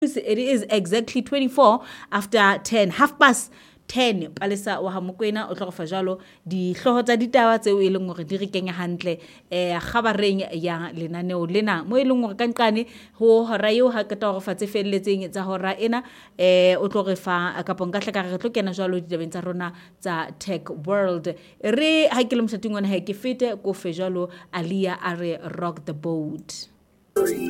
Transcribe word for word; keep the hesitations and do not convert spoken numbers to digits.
It is exactly twenty-four after ten, half past ten. Palesa wa Hamokwena o tlo go fa jalo di hloho tsa ditaba tseo e leng gore di re kenya hantle eh khabareng ya lenaneo lena mo e leng gore kanqane ho hora eo ha keta go fa tse felletseng tsa hora ena eh o tlo re fa ka ponka tlaka re tlo kena jalo ditaba tsa rona tsa tech world re ha ke le mothating ona ha ke fete ko fe jalo Alia are rock the boat.